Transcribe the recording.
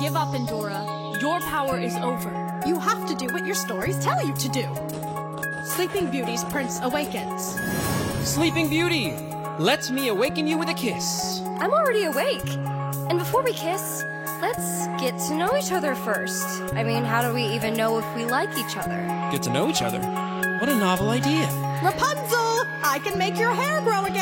Give up, Endora. Your power is over. You have to do what your stories tell you to do. Sleeping Beauty's prince awakens. Sleeping Beauty, let me awaken you with a kiss. I'm already awake. And before we kiss, let's get to know each other first. I mean, how do we even know if we like each other? Get to know each other? What a novel idea. Rapunzel, I can make your hair grow again.